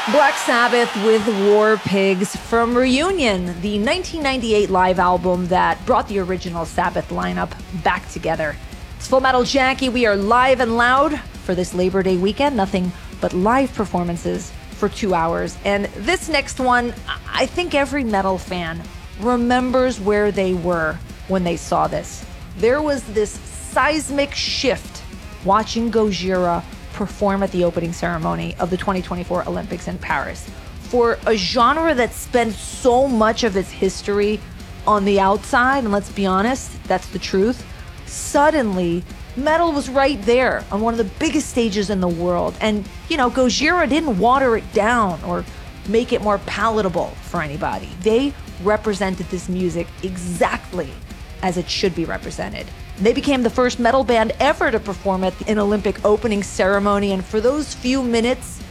Black Sabbath with War Pigs from Reunion, the 1998 live album that brought the original Sabbath lineup back together. It's Full Metal Jackie. We are live and loud for this Labor Day weekend. Nothing but live performances for 2 hours. And this next one, I think every metal fan remembers where they were when they saw this. There was this seismic shift watching Gojira perform at the opening ceremony of the 2024 Olympics in Paris. For a genre that spent so much of its history on the outside, and let's be honest, that's the truth, suddenly metal was right there on one of the biggest stages in the world. And, Gojira didn't water it down or make it more palatable for anybody. They represented this music exactly as it should be represented. They became the first metal band ever to perform at an Olympic opening ceremony, and for those few minutes,